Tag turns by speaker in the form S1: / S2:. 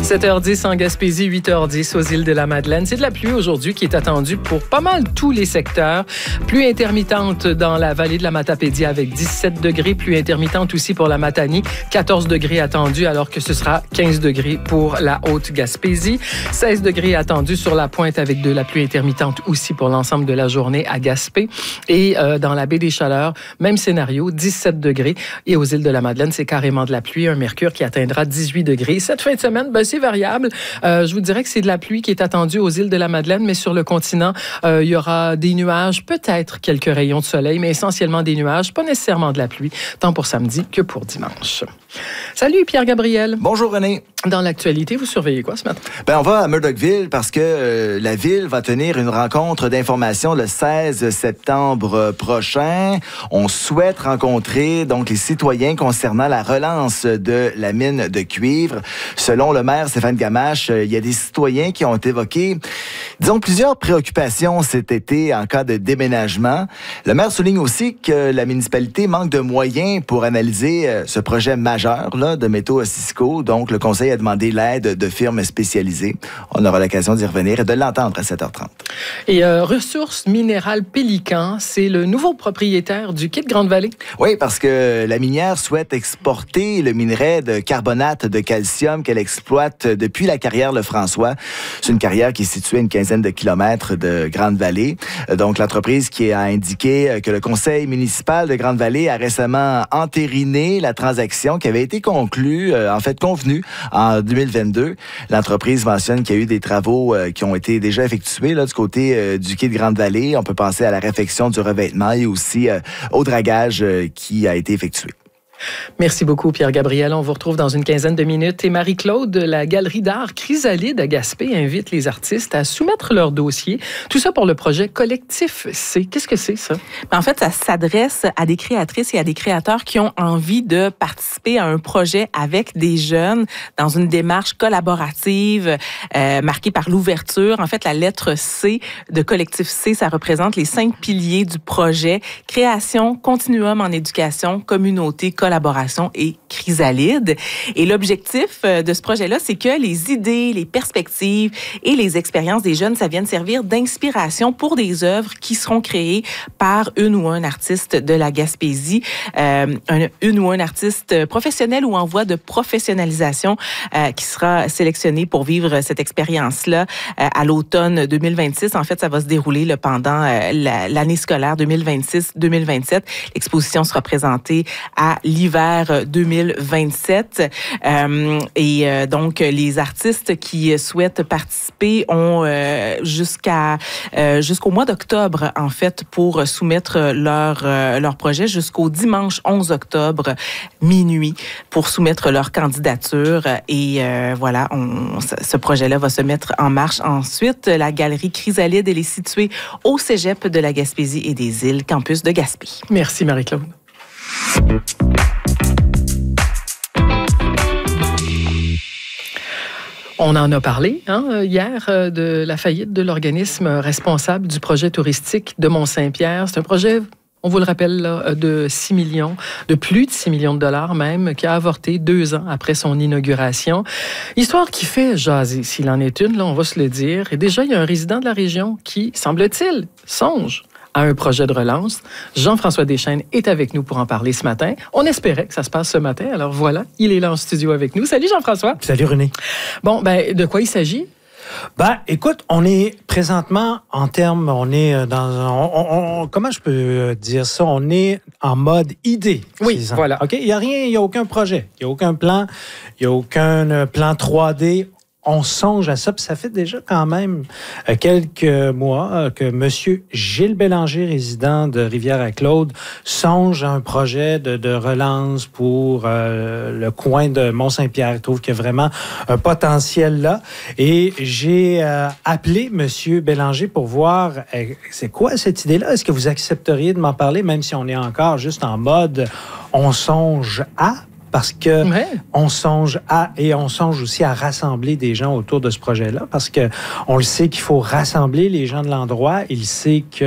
S1: 7h10 en Gaspésie, 8h10 aux îles de la Madeleine. C'est de la pluie aujourd'hui qui est attendue pour pas mal tous les secteurs. Pluie intermittente dans la vallée de la Matapédia avec 17 degrés. Pluie intermittente aussi pour la Matanie. 14 degrés attendus alors que ce sera 15 degrés pour la Haute-Gaspésie. 16 degrés attendus sur la pointe avec de la pluie intermittente aussi pour l'ensemble de la journée à Gaspé. Et dans la baie des Chaleurs, même scénario, 17 degrés. Et aux îles de la Madeleine, c'est carrément de la pluie. Un mercure qui atteindra 18 degrés. Cette fin de semaine, c'est variable. Je vous dirais que c'est de la pluie qui est attendue aux îles de la Madeleine, mais sur le continent, il y aura des nuages, peut-être quelques rayons de soleil, mais essentiellement des nuages, pas nécessairement de la pluie, tant pour samedi que pour dimanche. Salut Pierre-Gabriel.
S2: Bonjour René.
S1: Dans l'actualité, vous surveillez quoi ce matin?
S2: On va à Murdochville parce que la ville va tenir une rencontre d'information le 16 septembre prochain. On souhaite rencontrer donc les citoyens concernant la relance de la mine de cuivre. Selon le maire Stéphane Gamache, il y a des citoyens qui ont évoqué, disons, plusieurs préoccupations cet été en cas de déménagement. Le maire souligne aussi que la municipalité manque de moyens pour analyser ce projet majeur là, de métaux Cisco. Donc, le conseil a demandé l'aide de firmes spécialisées. On aura l'occasion d'y revenir et de l'entendre à 7h30.
S1: Et Ressources minérales Pélican, c'est le nouveau propriétaire du quai de Grande-Vallée?
S2: Oui, parce que la minière souhaite exporter le minerai de carbonate de calcium qu'elle exploite depuis la carrière Lefrançois. C'est une carrière qui est située à une quinzaine de kilomètres de Grande-Vallée. Donc, l'entreprise qui a indiqué que le conseil municipal de Grande-Vallée a récemment entériné la transaction qui avait été convenue en 2022. L'entreprise mentionne qu'il y a eu des travaux qui ont été déjà effectués là, du côté du quai de Grande-Vallée. On peut penser à la réfection du revêtement et aussi au dragage qui a été effectué.
S1: Merci beaucoup, Pierre-Gabriel. On vous retrouve dans une quinzaine de minutes. Et Marie-Claude, la Galerie d'art Chrysalide à Gaspé invite les artistes à soumettre leur dossier. Tout ça pour le projet Collectif C. Qu'est-ce que c'est, ça?
S3: En fait, ça s'adresse à des créatrices et à des créateurs qui ont envie de participer à un projet avec des jeunes dans une démarche collaborative marquée par l'ouverture. En fait, la lettre C de Collectif C, ça représente les 5 piliers du projet: création, continuum en éducation, communauté, collaboration et chrysalide. Et l'objectif de ce projet-là, c'est que les idées, les perspectives et les expériences des jeunes, ça vienne servir d'inspiration pour des œuvres qui seront créées par une ou un artiste de la Gaspésie, une ou un artiste professionnel ou en voie de professionnalisation qui sera sélectionné pour vivre cette expérience-là à l'automne 2026. En fait, ça va se dérouler pendant l'année scolaire 2026-2027. L'exposition sera présentée à l'hiver 2027. Donc, les artistes qui souhaitent participer ont jusqu'au mois d'octobre, en fait, pour soumettre leur projet, jusqu'au dimanche 11 octobre, minuit, pour soumettre leur candidature. Et voilà, ce projet-là va se mettre en marche ensuite. La Galerie Chrysalide, elle est située au Cégep de la Gaspésie et des Îles, campus de Gaspé.
S1: Merci, Marie-Claude. On en a parlé hier de la faillite de l'organisme responsable du projet touristique de Mont-Saint-Pierre. C'est un projet, on vous le rappelle, là, de 6 millions, de plus de 6 millions de dollars même, qui a avorté 2 ans après son inauguration. Histoire qui fait jaser, s'il en est une, là, on va se le dire. Et déjà, il y a un résident de la région qui, semble-t-il, songe à un projet de relance. Jean-François Deschênes est avec nous pour en parler ce matin. On espérait que ça se passe ce matin. Alors voilà, il est là en studio avec nous. Salut Jean-François.
S4: Salut René.
S1: Bon, de quoi il s'agit?
S4: Écoute, on est présentement en termes, on est dans comment je peux dire ça? On est en mode idée.
S1: Oui, voilà.
S4: OK? Il n'y a rien, il n'y a aucun projet. Il n'y a aucun plan. Il n'y a aucun plan 3D. On songe à ça, puis ça fait déjà quand même quelques mois que M. Gilles Bélanger, résident de Rivière-à-Claude, songe à un projet de relance pour le coin de Mont-Saint-Pierre. Il trouve qu'il y a vraiment un potentiel là. Et j'ai appelé M. Bélanger pour voir c'est quoi cette idée-là. Est-ce que vous accepteriez de m'en parler, même si on est encore juste en mode on songe à? Parce que on songe à, et on songe aussi à rassembler des gens autour de ce projet-là, parce que on le sait qu'il faut rassembler les gens de l'endroit. Il sait que